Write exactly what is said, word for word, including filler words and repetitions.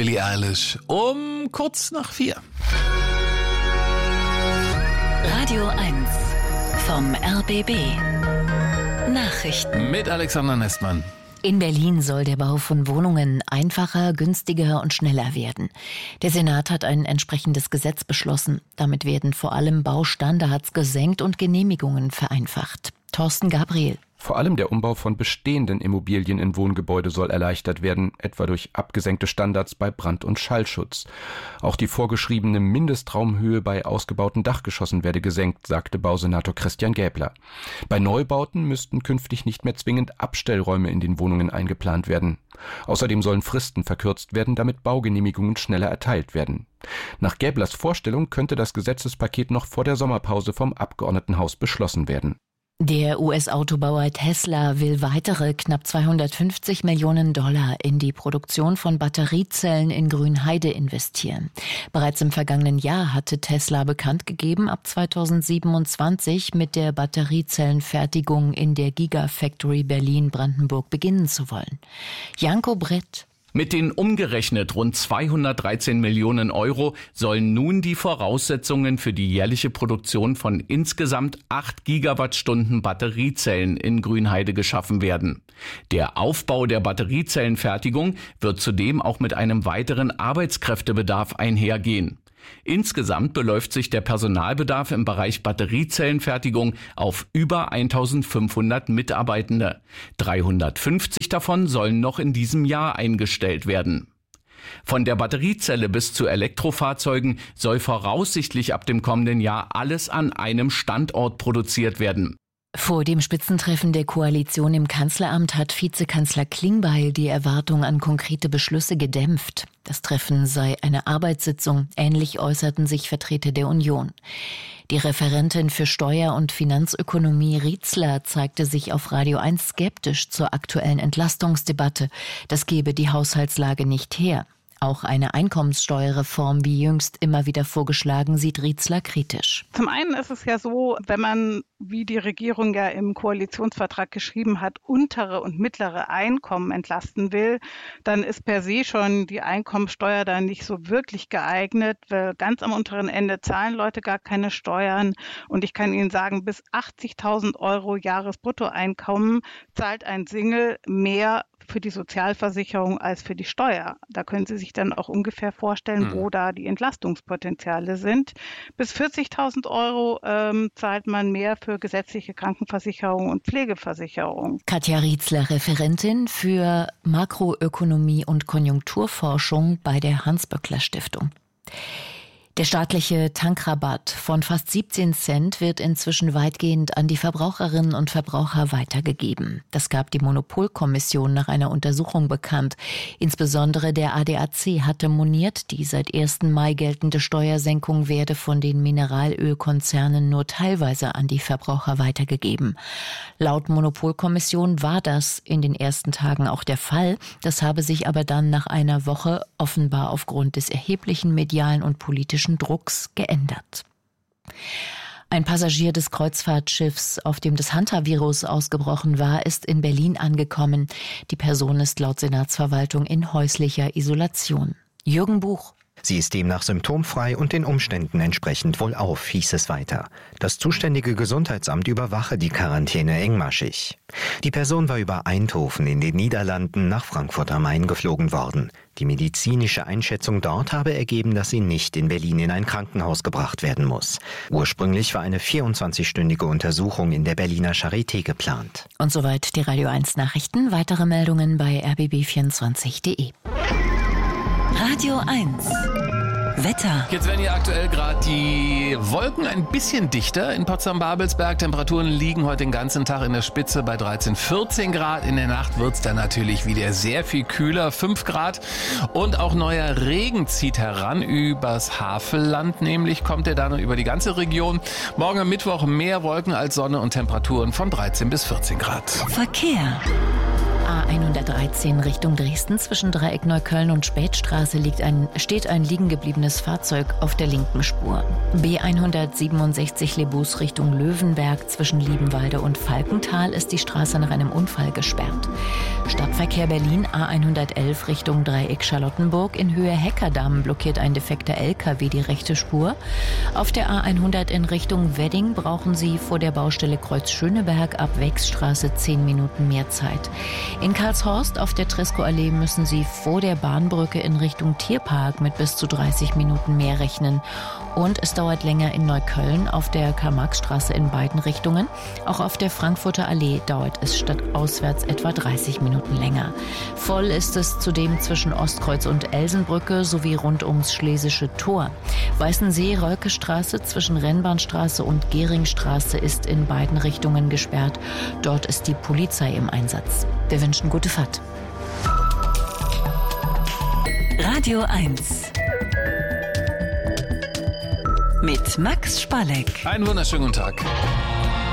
Billie Eilish um kurz nach vier. Radio eins vom R B B. Nachrichten Mit Alexander Nestmann. In Berlin soll der Bau von Wohnungen einfacher, günstiger und schneller werden. Der Senat hat ein entsprechendes Gesetz beschlossen. Damit werden vor allem Baustandards gesenkt und Genehmigungen vereinfacht. Thorsten Gabriel. Vor allem der Umbau von bestehenden Immobilien in Wohngebäude soll erleichtert werden, etwa durch abgesenkte Standards bei Brand- und Schallschutz. Auch die vorgeschriebene Mindestraumhöhe bei ausgebauten Dachgeschossen werde gesenkt, sagte Bausenator Christian Gäbler. Bei Neubauten müssten künftig nicht mehr zwingend Abstellräume in den Wohnungen eingeplant werden. Außerdem sollen Fristen verkürzt werden, damit Baugenehmigungen schneller erteilt werden. Nach Gäblers Vorstellung könnte das Gesetzespaket noch vor der Sommerpause vom Abgeordnetenhaus beschlossen werden. Der U S-Autobauer Tesla will weitere knapp zweihundertfünfzig Millionen Dollar in die Produktion von Batteriezellen in Grünheide investieren. Bereits im vergangenen Jahr hatte Tesla bekannt gegeben, ab zweitausendsiebenundzwanzig mit der Batteriezellenfertigung in der Gigafactory Berlin-Brandenburg beginnen zu wollen. Janko Brett. Mit den umgerechnet rund zweihundertdreizehn Millionen Euro sollen nun die Voraussetzungen für die jährliche Produktion von insgesamt acht Gigawattstunden Batteriezellen in Grünheide geschaffen werden. Der Aufbau der Batteriezellenfertigung wird zudem auch mit einem weiteren Arbeitskräftebedarf einhergehen. Insgesamt beläuft sich der Personalbedarf im Bereich Batteriezellenfertigung auf über eintausendfünfhundert Mitarbeitende. dreihundertfünfzig davon sollen noch in diesem Jahr eingestellt werden. Von der Batteriezelle bis zu Elektrofahrzeugen soll voraussichtlich ab dem kommenden Jahr alles an einem Standort produziert werden. Vor dem Spitzentreffen der Koalition im Kanzleramt hat Vizekanzler Klingbeil die Erwartung an konkrete Beschlüsse gedämpft. Das Treffen sei eine Arbeitssitzung. Ähnlich äußerten sich Vertreter der Union. Die Referentin für Steuer- und Finanzökonomie Rietzler zeigte sich auf Radio eins skeptisch zur aktuellen Entlastungsdebatte. Das gebe die Haushaltslage nicht her. Auch eine Einkommenssteuerreform wie jüngst immer wieder vorgeschlagen, sieht Rietzler kritisch. Zum einen ist es ja so, wenn man, wie die Regierung ja im Koalitionsvertrag geschrieben hat, untere und mittlere Einkommen entlasten will, dann ist per se schon die Einkommenssteuer da nicht so wirklich geeignet, weil ganz am unteren Ende zahlen Leute gar keine Steuern. Und ich kann Ihnen sagen, bis achtzigtausend Euro Jahresbruttoeinkommen zahlt ein Single mehr für die Sozialversicherung als für die Steuer. Da können Sie sich dann auch ungefähr vorstellen, mhm. wo da die Entlastungspotenziale sind. Bis vierzigtausend Euro ähm, zahlt man mehr für gesetzliche Krankenversicherung und Pflegeversicherung. Katja Rietzler, Referentin für Makroökonomie und Konjunkturforschung bei der Hans-Böckler-Stiftung. Der staatliche Tankrabatt von fast siebzehn Cent wird inzwischen weitgehend an die Verbraucherinnen und Verbraucher weitergegeben. Das gab die Monopolkommission nach einer Untersuchung bekannt. Insbesondere der A D A C hatte moniert, die seit ersten Mai geltende Steuersenkung werde von den Mineralölkonzernen nur teilweise an die Verbraucher weitergegeben. Laut Monopolkommission war das in den ersten Tagen auch der Fall. Das habe sich aber dann nach einer Woche offenbar aufgrund des erheblichen medialen und politischen Drucks geändert. Ein Passagier des Kreuzfahrtschiffs, auf dem das Hantavirus ausgebrochen war, ist in Berlin angekommen. Die Person ist laut Senatsverwaltung in häuslicher Isolation. Jürgen Buch. Sie ist demnach symptomfrei und den Umständen entsprechend wohlauf, hieß es weiter. Das zuständige Gesundheitsamt überwache die Quarantäne engmaschig. Die Person war über Eindhoven in den Niederlanden nach Frankfurt am Main geflogen worden. Die medizinische Einschätzung dort habe ergeben, dass sie nicht in Berlin in ein Krankenhaus gebracht werden muss. Ursprünglich war eine vierundzwanzigstündige Untersuchung in der Berliner Charité geplant. Und soweit die Radio eins Nachrichten. Weitere Meldungen bei r b b vierundzwanzig punkt de. Radio eins. Wetter. Jetzt werden hier aktuell gerade die Wolken ein bisschen dichter in Potsdam-Babelsberg. Temperaturen liegen heute den ganzen Tag in der Spitze bei dreizehn, vierzehn Grad. In der Nacht wird es dann natürlich wieder sehr viel kühler, fünf Grad. Und auch neuer Regen zieht heran übers Havelland. Nämlich kommt er dann über die ganze Region. Morgen am Mittwoch mehr Wolken als Sonne und Temperaturen von dreizehn bis vierzehn Grad. Verkehr. A hundertdreizehn Richtung Dresden zwischen Dreieck Neukölln und Spätstraße liegt ein, steht ein liegen gebliebenes Fahrzeug auf der linken Spur. B hundertsiebenundsechzig Lebus Richtung Löwenberg zwischen Liebenwalde und Falkenthal ist die Straße nach einem Unfall gesperrt. Stadtverkehr Berlin A hundertelf Richtung Dreieck Charlottenburg. In Höhe Heckerdamm blockiert ein defekter L K W die rechte Spur. Auf der A hundert in Richtung Wedding brauchen Sie vor der Baustelle Kreuz Schöneberg ab Wechsstraße zehn Minuten mehr Zeit. In Karlshorst auf der Tresco-Allee müssen Sie vor der Bahnbrücke in Richtung Tierpark mit bis zu dreißig Minuten mehr rechnen. Und es dauert länger in Neukölln auf der Karl-Marx-Straße in beiden Richtungen. Auch auf der Frankfurter Allee dauert es stadtauswärts etwa dreißig Minuten länger. Voll ist es zudem zwischen Ostkreuz und Elsenbrücke sowie rund ums Schlesische Tor. Weißensee-Rölke-Straße zwischen Rennbahnstraße und Geringstraße ist in beiden Richtungen gesperrt. Dort ist die Polizei im Einsatz. Wir wünschen gute Fahrt. Radio eins mit Max Spalleck. Einen wunderschönen guten Tag.